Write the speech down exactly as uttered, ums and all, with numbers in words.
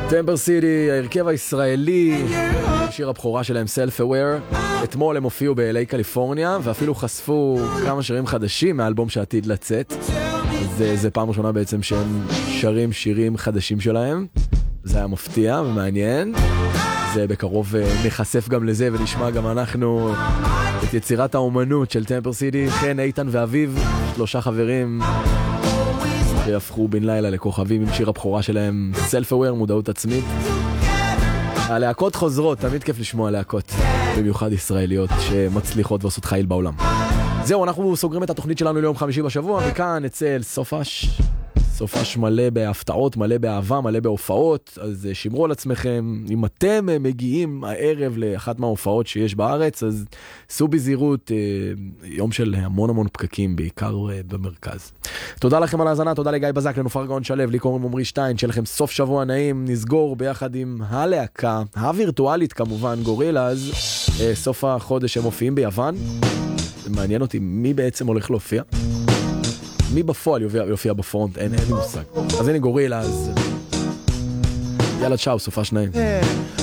טמפר סיטי, ההרכב הישראלי, שיר הבכורה שלהם Self Aware. אתמול הם הופיעו ב-אל איי קליפורניה, ואפילו חשפו כמה שירים חדשים מהאלבום שעתיד לצאת. זה, זה פעם ראשונה בעצם שהם שרים שירים חדשים שלהם. זה היה מפתיע ומעניין. זה בקרוב נחשף גם לזה ונשמע גם אנחנו את יצירת האומנות של טמפר סיטי. חן, איתן ואביב, שלושה חברים שיהפכו בן לילה לכוכבים עם שיר הבכורה שלהם Self Aware, מודעות עצמית. הלהקות חוזרות, תמיד כיף לשמוע להקות, במיוחד ישראליות שמצליחות ועושות חיל בעולם. זהו, אנחנו סוגרים את התוכנית שלנו ליום חמישי בשבוע, וכאן נצא אל סופש, סופש מלא בהפתעות, מלא באהבה, מלא בהופעות. אז שמרו על עצמכם, אם אתם מגיעים הערב לאחת מההופעות שיש בארץ, אז סעו בזהירות, יום של המון המון פקקים, בעיקר במרכז. תודה לכם על ההאזנה, תודה לגיא בזק, לנופר גאון שלב, לי קוראים עמרי שטיין, שיהיה לכם סוף שבוע נעים. נסגור ביחד עם הלהקה הווירטואלית כמובן, גורילאז. סוף החודש הם מופיעים ביוון. מעניין אותי מי בעצם הולך להופיע, מי בפועל יופיע, יופיע בפרונט, אין, אין לי מושג. אז הנה גורילאז, יאללה צ'או, סופה שניים.